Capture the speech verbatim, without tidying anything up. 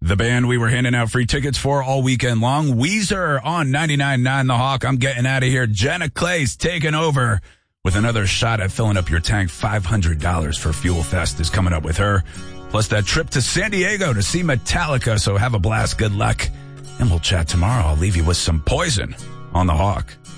The band we were handing out free tickets for all weekend long, Weezer on ninety-nine point nine The Hawk. I'm getting out of here. Jenna Clay's taking over with another shot at filling up your tank. five hundred dollars for Fuel Fest is coming up with her. Plus that trip to San Diego to see Metallica. So have a blast. Good luck. And we'll chat tomorrow. I'll leave you with some Poison on The Hawk.